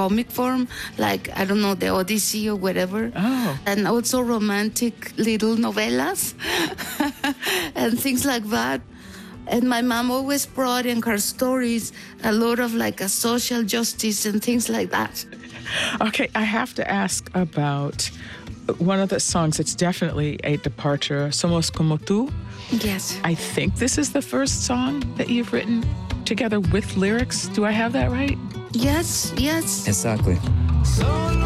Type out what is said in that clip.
comic form, like, I don't know, the Odyssey or whatever. Oh. And also romantic little novellas and things like that. And my mom always brought in her stories a lot of like a social justice and things like that. Okay, I have to ask about one of the songs. It's definitely a departure, Somos Como Tú. Yes. I think this is the first song that you've written together with lyrics. Do I have that right? Yes, yes. Exactly.